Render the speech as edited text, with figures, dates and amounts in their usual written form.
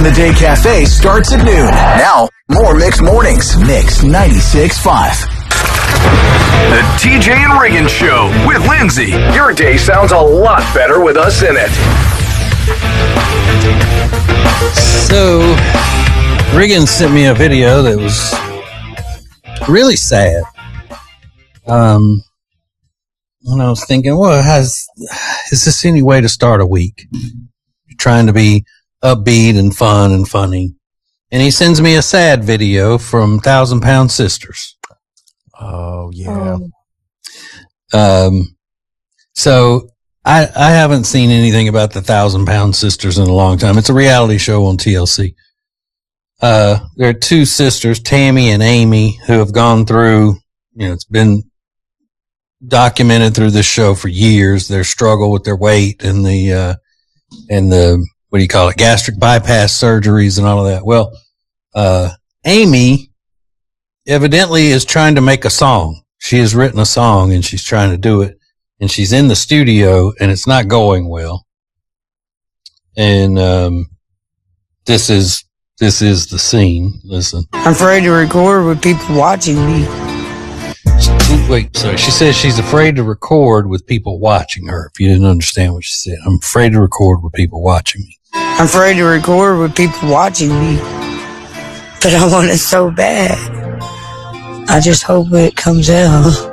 in the Day Cafe starts at noon. Now, more Mix Mornings. Mix 96.5. The TJ and Reagan Show with Lindsay. Your day sounds a lot better with us in it. So, Reagan sent me a video that was really sad. And I was thinking, well, is this any way to start a week? You're trying to be upbeat and fun and funny. And he sends me a sad video from 1,000 Pound Sisters. Oh, yeah. So I haven't seen anything about the 1,000 Pound Sisters in a long time. It's a reality show on TLC. There are two sisters, Tammy and Amy, who have gone through, it's been documented through this show for years, their struggle with their weight and the what do you call it, gastric bypass surgeries and all of that. Well, Amy evidently is trying to make a song. She has written a song and she's trying to do it, and she's in the studio and it's not going well. And, this is the scene. Listen. I'm afraid to record with people watching me. Wait, sorry. She says she's afraid to record with people watching her. If you didn't understand what she said, I'm afraid to record with people watching me. I'm afraid to record with people watching me. But I want it so bad. I just hope it comes out.